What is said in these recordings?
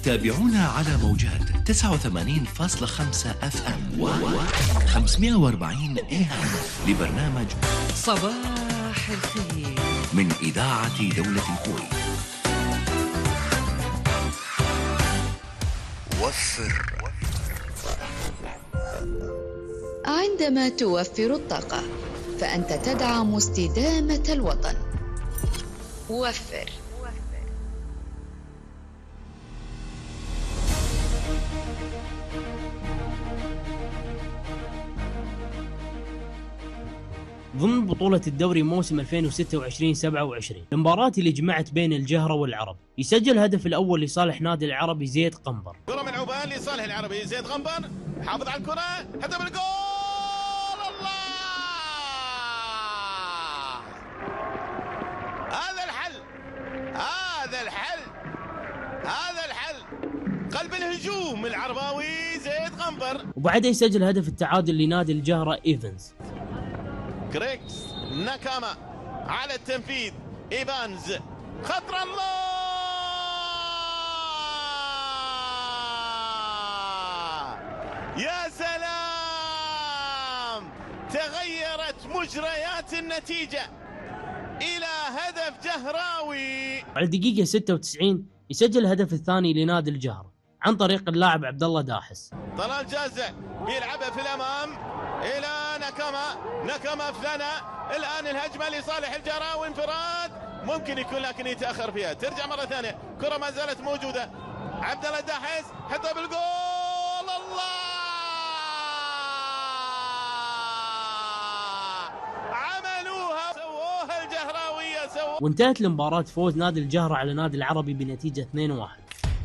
تابعونا على موجات 89.5 FM و 540 AM لبرنامج صباح الخير من إذاعة دولة الكويت. وفر. عندما توفر الطاقة فأنت تدعم استدامة الوطن. وفر. ضمن بطولة الدوري موسم 2026-27 المباراة اللي جمعت بين الجهرة والعرب، يسجل الهدف الأول لصالح نادي العربي زيد قنبر. كرة ملعوبة لصالح العربي زيد قنبر، حافظ على الكرة، هدف الجول. الله! هذا الحل، هذا الحل، هذا الحل. قلب الهجوم العرباوي زيد قنبر. وبعدها يسجل هدف التعادل لنادي الجهرة إيفنز. كريكس ناكاما على التنفيذ، إيفانز خطر الله! يا سلام! تغيرت مجريات النتيجة إلى هدف جهراوي. على الدقيقة 96 يسجل الهدف الثاني لنادي الجهرة عن طريق اللاعب عبد الله داحس. طلال جازة بيلعبها في الأمام إلى ناكاما فلانا. الآن الهجمة لصالح الجهرة وانفراد ممكن يكون، لكن يتأخر فيها. ترجع مرة ثانية، كرة ما زالت موجودة. عبد الله داحس حطها بالجول. الله! عملوها، سووها الجهراوية وانتهت المباراة فوز نادي الجهرة على نادي العربي بنتيجة 2-1.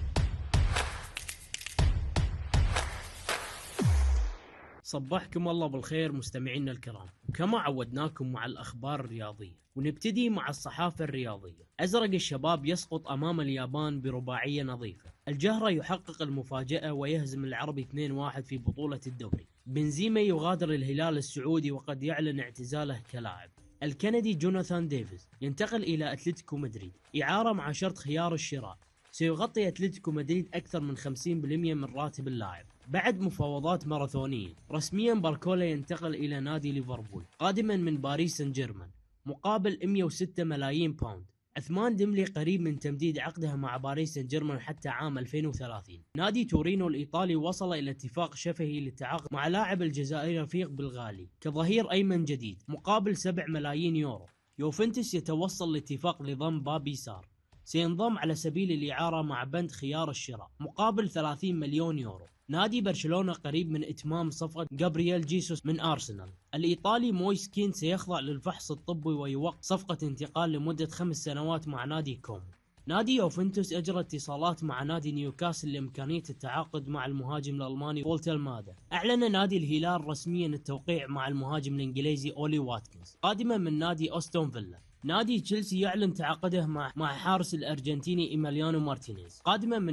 صبحكم الله بالخير مستمعينا الكرام، وكما عودناكم مع الأخبار الرياضية، ونبتدي مع الصحافة الرياضية. أزرق الشباب يسقط أمام اليابان برباعية نظيفة. الجهرة يحقق المفاجأة ويهزم العربي 2-1 في بطولة الدوري. بنزيما يغادر الهلال السعودي وقد يعلن اعتزاله كلاعب. الكندي جوناثان ديفيز ينتقل إلى أتلتيكو مدريد إعارة مع شرط خيار الشراء. سيغطي أتلتيكو مدريد أكثر من 50% من راتب اللاعب. بعد مفاوضات ماراثونية رسميا باركولا ينتقل إلى نادي ليفربول قادما من باريس سان جيرمان مقابل 106 ملايين باوند. عثمان ديمبلي قريب من تمديد عقده مع باريس سان جيرمان حتى عام 2030. نادي تورينو الإيطالي وصل إلى اتفاق شفهي للتعاقد مع لاعب الجزائري رفيق بالغالي كظهير أيمن جديد مقابل 7 ملايين يورو. يوفنتوس يتوصل لاتفاق لضم بابي سار، سينضم على سبيل الإعارة مع بند خيار الشراء مقابل 30 مليون يورو. نادي برشلونة قريب من إتمام صفقة جابرييل جيسوس من أرسنال. الإيطالي مويسكين سيخضع للفحص الطبي ويوقع صفقة انتقال لمدة 5 سنوات مع نادي كومو. نادي يوفنتوس أجرى اتصالات مع نادي نيوكاسل لإمكانية التعاقد مع المهاجم الألماني بولت المادا. أعلن نادي الهلال رسميا التوقيع مع المهاجم الإنجليزي أولي واتكنز قادما من نادي أستون فيلا. نادي تشيلسي يعلن تعاقده مع حارس الأرجنتيني إيميليانو مارتينيز قادما من